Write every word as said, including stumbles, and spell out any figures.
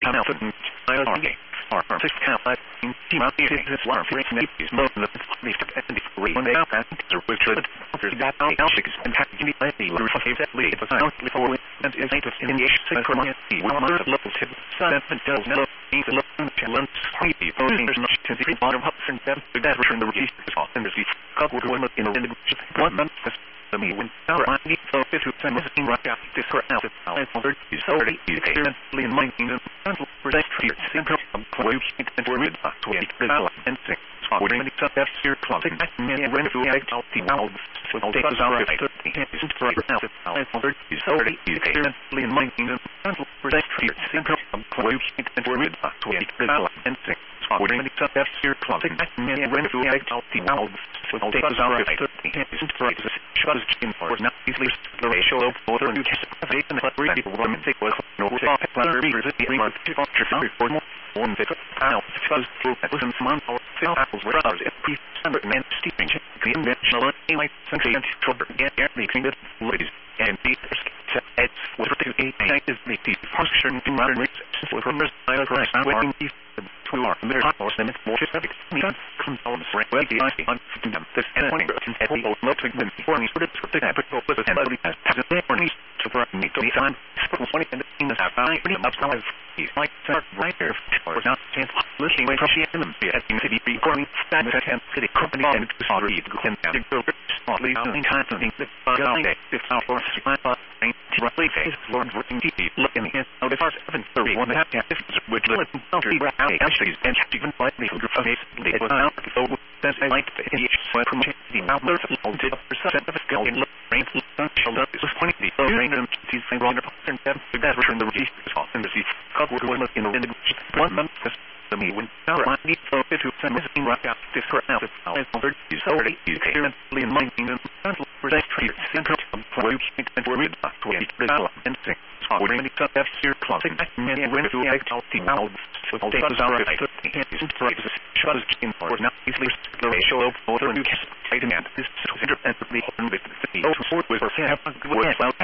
Alpha, I R G, R six count, I in T M is this one for is most of the least and free when they are at the which should offer that out six and have to be a reflective that lead the sound before and is native in the synchronicity one of the local tip sun and tells no in the local challenge creepy there's not to the bottom up and then to that return the register off and receive couple one in the one month the me when our I need so if you send this in right out this for out I ordered is already experimentally in mind in the central protect here simple where you can enter it to it develop and six would any stuff that's your closet and rent to act out the world so take us our thirty isn't right now I ordered is already experimentally in mind in the central protect here simple where you can enter it to it develop and six would any stuff that's your closet and rent to act out the world so take us our thirty isn't right shut us in for now easily the ratio of water and you can say and let read people women take was no stop planner readers at the remark to foster some for more one bit out because through that was some month or sale apples were others at pre standard man steeping the inventional anyway century and trouble get air making it ladies and beaters it's with to a is the function in modern race with rumors I of Christ working two are there or some more specific comes on the right the I on them this and morning at the old motor when before we started to the capital with and body as a morning to bring me to the sun twenty and in the I pretty much now is like start right there or not chance listening when she in them at the city recording that is at city company and to sorry to go and go smartly in time to think that God this our for my roughly face Lord working T V look in the end of the first seven thirty one that which little counter actually and even slightly of face it was out so that's I like to each from the outlet of the percent of a skill in rain sunshine is twenty so rain and sees a wrong and that return the register off and receive couple was in the one month the me when our I need so if you send missing right out this for out I ordered is already experimentally in mind in the central protect here central where you can enter it to it develop and six would any stuff that's your closet and rent to act out the world so take us our thirty isn't right shut us in for now easily the ratio of water and you can fight and this is and the open with the support with have a good